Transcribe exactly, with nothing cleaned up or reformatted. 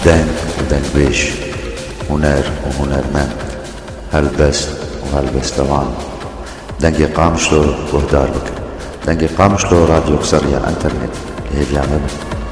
دنگ ودنگ بيش، هنر وهنرمند، هلبست وهلبستوان. دنگی قامشلو گهدار بکن. دنگی قامشلو رادیو سریع انترنت لهيك يعمل